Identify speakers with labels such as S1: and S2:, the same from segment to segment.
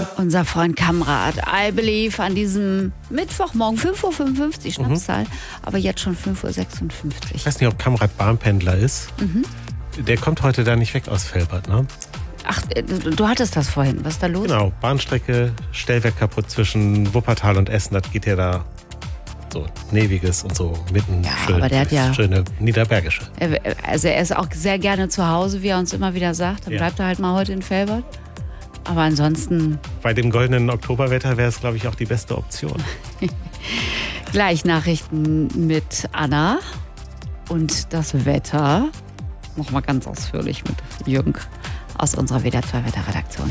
S1: Unser Freund Kamrat, I Believe, an diesem Mittwochmorgen, 5.55 Uhr Schnapszahl, aber jetzt schon 5.56 Uhr.
S2: Ich weiß nicht, ob Kamrat Bahnpendler ist. Der kommt heute da nicht weg aus Velbert, ne?
S1: Ach, du hattest das vorhin. Was ist da los?
S2: Genau, Bahnstrecke, Stellwerk kaputt zwischen Wuppertal und Essen. Das geht ja da so Neviges und so mitten schön,
S1: aber der hat ja
S2: schöne Niederbergische.
S1: Also er ist auch sehr gerne zu Hause, wie er uns immer wieder sagt. Dann bleibt er halt mal heute in Velbert. Aber ansonsten...
S2: Bei dem goldenen Oktoberwetter wäre es, glaube ich, auch die beste Option.
S1: Gleich Nachrichten mit Anna und das Wetter. Nochmal ganz ausführlich mit Jürgen aus unserer WDR 2 Wetterredaktion.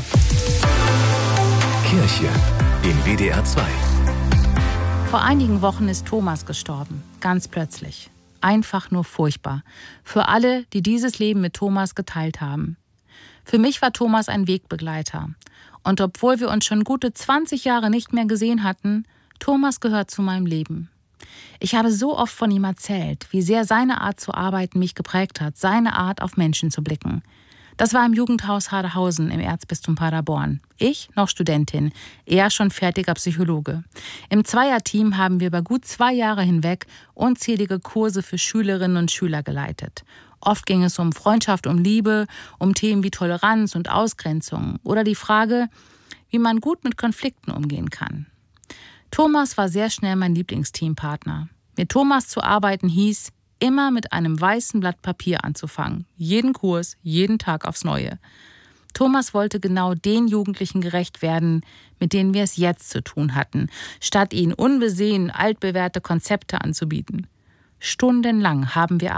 S3: Kirche in WDR 2.
S4: Vor einigen Wochen ist Thomas gestorben. Ganz plötzlich. Einfach nur furchtbar. Für alle, die dieses Leben mit Thomas geteilt haben. Für mich war Thomas ein Wegbegleiter. Und obwohl wir uns schon gute 20 Jahre nicht mehr gesehen hatten, Thomas gehört zu meinem Leben. Ich habe so oft von ihm erzählt, wie sehr seine Art zu arbeiten mich geprägt hat, seine Art auf Menschen zu blicken. Das war im Jugendhaus Haderhausen im Erzbistum Paderborn. Ich noch Studentin, er schon fertiger Psychologe. Im Zweierteam haben wir über gut 2 Jahre hinweg unzählige Kurse für Schülerinnen und Schüler geleitet. Oft ging es um Freundschaft, um Liebe, um Themen wie Toleranz und Ausgrenzung oder die Frage, wie man gut mit Konflikten umgehen kann. Thomas war sehr schnell mein Lieblingsteampartner. Mit Thomas zu arbeiten hieß, immer mit einem weißen Blatt Papier anzufangen. Jeden Kurs, jeden Tag aufs Neue. Thomas wollte genau den Jugendlichen gerecht werden, mit denen wir es jetzt zu tun hatten, statt ihnen unbesehen altbewährte Konzepte anzubieten. Stundenlang haben wir